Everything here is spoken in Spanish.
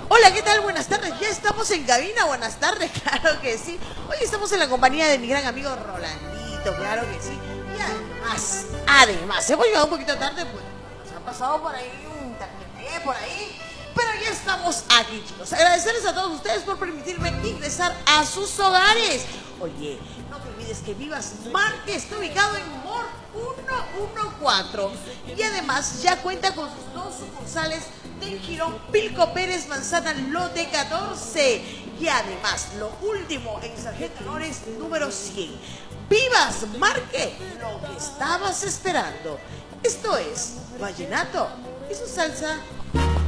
Hola, ¿qué tal? Buenas tardes. Ya estamos en cabina. Buenas tardes, claro que sí. Hoy estamos en la compañía de mi gran amigo Rolandito, claro que sí. Y además, hemos llegado un poquito tarde, pues nos han pasado por ahí un internet por ahí. Pero ya estamos aquí, chicos. Agradecerles a todos ustedes por permitirme ingresar a sus hogares. Oye, no te olvides que Vivas Market está ubicado en MOR 114 y además ya cuenta con sus dos sucursales de Girón Pilco Pérez Manzana Lote 14 y además lo último en Sargento Honores número 100. Vivas Market, lo que estabas esperando. Esto es Vallenato y su salsa.